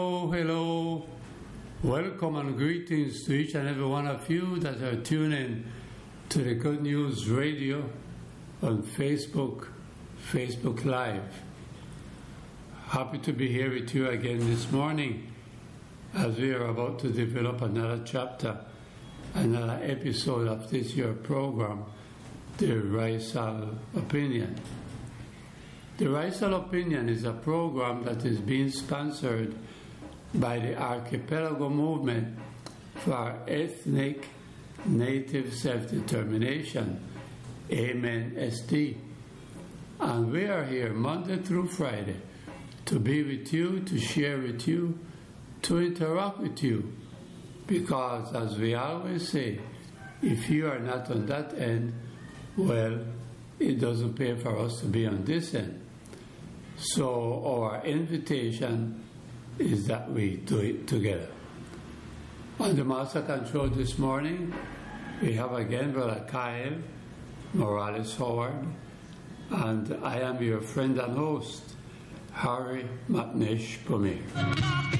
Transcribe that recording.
Hello. Welcome and greetings to each and every one of you that are tuning to the Good News Radio on Facebook Live. Happy to be here with you again this morning as we are about to develop another chapter, another episode of this year program, The Risal Opinion. The Risal Opinion is a program that is being sponsored by the Archipelago Movement for Ethnic Native Self-Determination, AMEN-ST. And we are here Monday through Friday to be with you, to share with you, to interact with you. Because as we always say, if you are not on that end, well, it doesn't pay for us to be on this end. So our invitation is that we do it together. On the Master Control this morning, we have again Brother Kyle Morales Howard, and I am your friend and host, Harry McNish Pumir.